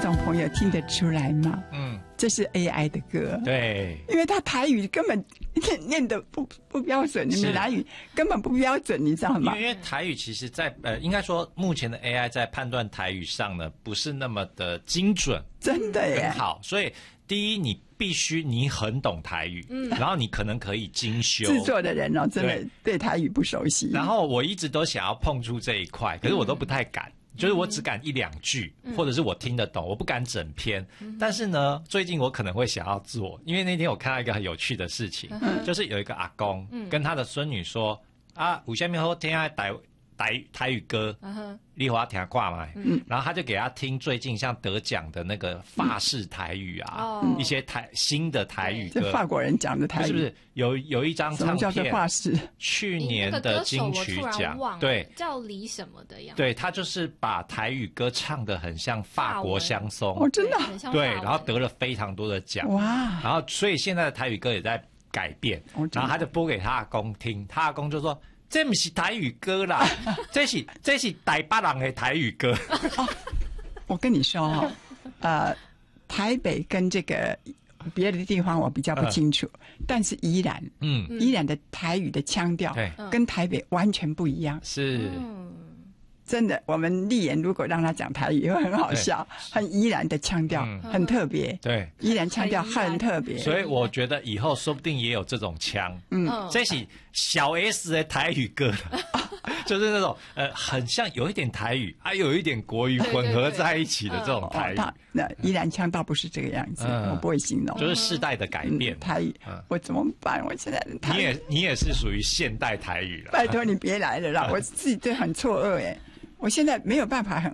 众朋友听得出来吗？这是 AI 的歌， 对， 因为他台语根本念得不标准，闽南语根本不标准，你知道吗？ 因为台语其实在应该说目前的 AI 在判断台语上呢，不是那么的精准， 真的耶， 很好。所以第一，你必须你很懂台语，然后你可能可以精修。 制作的人哦，真的对台语不熟悉。 然后我一直都想要碰触这一块，可是我都不太敢。就是我只敢一两句，或者是我听得懂，我不敢整篇。但是呢，最近我可能会想要做，因为那天我看到一个很有趣的事情，就是有一个阿公跟他的孙女说：“啊，有下面好听啊台语歌，你有要听挂吗？”然后他就给他听最近像得奖的那个法式台语啊，一些新的台语歌， 这法国人讲的台语， 是不是有一张唱片？ 什么叫做法式？ 去年的金曲奖，对， 叫李什么的样子。 对，他就是把台语歌唱得很像法国香松， 哦，真的， 对，然后得了非常多的奖， 哇！ 然后所以现在的台语歌也在改变，然后他就播给他阿公听，他阿公就说：“这不是台语歌啦，这是台北人的台语歌。” 我跟你说台北跟这个别的地方我比较不清楚，但是宜兰的台语的腔调跟台北完全不一样， 是。 真的，我们立言如果让他讲台语会很好笑，很宜兰的腔调，很特别。 对， 宜兰腔调很特别。 所以我觉得以后说不定也有这种腔。这是小 S 的台语歌，就是那种很像有一点台语，还有一点国语混合在一起的这种台语。 那宜兰腔倒不是这个样子，我不会形容。 就是世代的改变。 台语，我怎么办？我现在的台语， 你也是属于现代台语了。 拜托你别来了啦，我自己都很错愕耶。我现在没有办法